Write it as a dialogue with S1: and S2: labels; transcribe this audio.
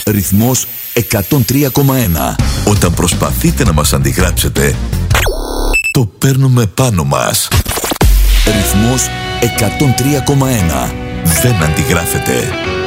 S1: Ρυθμός 103,1. Όταν προσπαθείτε να μας αντιγράψετε, το παίρνουμε πάνω μας. Ρυθμός 103,1. Δεν αντιγράφεται.